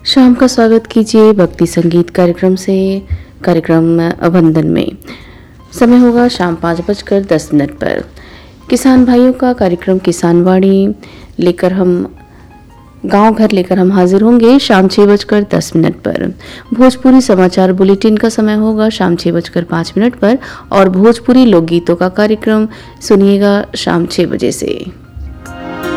शाम का स्वागत कीजिए भक्ति संगीत कार्यक्रम से। कार्यक्रम वंदन में समय होगा शाम 5:10 पर। किसान भाइयों का कार्यक्रम किसान वाणी लेकर हम गांव घर लेकर हम हाजिर होंगे शाम 6:10 पर। भोजपुरी समाचार बुलेटिन का समय होगा शाम 6:05 पर और भोजपुरी लोकगीतों का कार्यक्रम सुनिएगा शाम 6 बजे से।